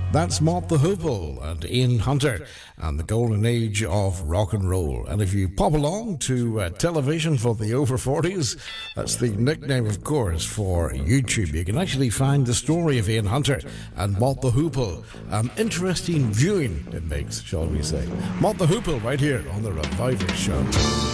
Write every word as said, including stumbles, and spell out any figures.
That's Mott the Hoople and Ian Hunter and the golden age of rock and roll. And if you pop along to uh, television for the over forties, that's the nickname, of course, for YouTube. You can actually find the story of Ian Hunter and Mott the Hoople. Um, interesting viewing it makes, shall we say. Mott the Hoople right here on The Revival Show.